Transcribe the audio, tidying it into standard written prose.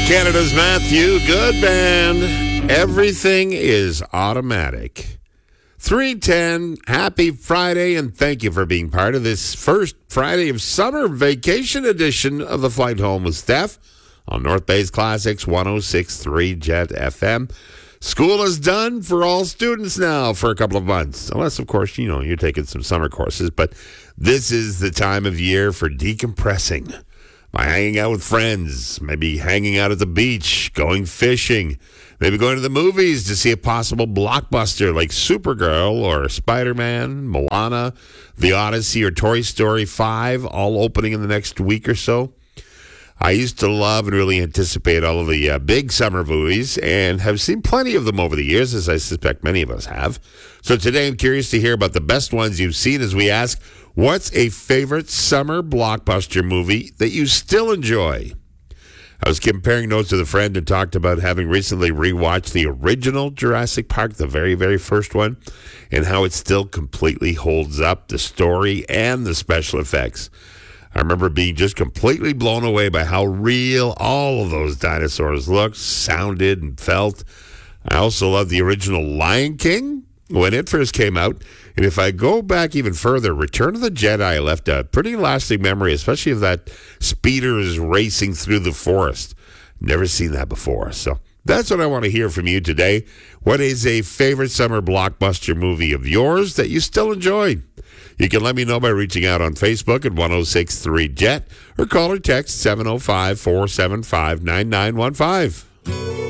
Canada's Matthew Good Band. Everything is automatic. 3:10, happy Friday, and thank you for being part of this first Friday of summer vacation edition of the Flight Home with Steph on North Bay's Classics 106.3 Jet FM. School is done for all students now for a couple of months, unless, of course, you're taking some summer courses, but this is the time of year for decompressing. By hanging out with friends, maybe hanging out at the beach, going fishing, maybe going to the movies to see a possible blockbuster like Supergirl or Spider-Man, Moana, The Odyssey, or Toy Story 5, all opening in the next week or so. I used to love and really anticipate all of the big summer movies and have seen plenty of them over the years, as I suspect many of us have. So today I'm curious to hear about the best ones you've seen as we ask, what's a favorite summer blockbuster movie that you still enjoy? I was comparing notes with a friend and talked about having recently rewatched the original Jurassic Park, the very, very first one, and how it still completely holds up, the story and the special effects. I remember being just completely blown away by how real all of those dinosaurs looked, sounded, and felt. I also love the original Lion King when it first came out. And if I go back even further, Return of the Jedi left a pretty lasting memory, especially of that speeders racing through the forest. Never seen that before. So that's what I want to hear from you today. What is a favorite summer blockbuster movie of yours that you still enjoy? You can let me know by reaching out on Facebook at 1063 Jet or call or text 705-475-9915.